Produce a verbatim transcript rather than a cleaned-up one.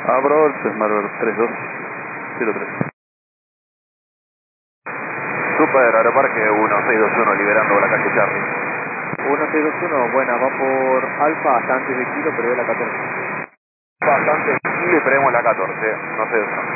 Abro, Smart tres dos cero tres. Super, Aeroparque uno seis dos uno, liberando la calle Charlie. uno seis dos uno, buena, va por Alfa hasta antes de Kilo, pero de la catorce. Bastante, y le esperemos la catorce, no sé,